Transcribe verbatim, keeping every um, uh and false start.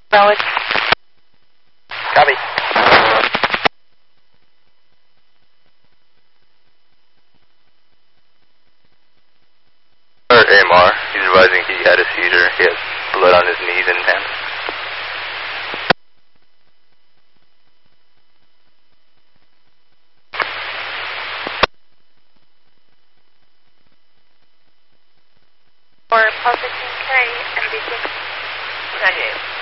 Valid. Copy. Or A M R, he's advising he had a seizure. He has blood on his knees and hands. Or Pulse sixteen K, M V six ninety-eight.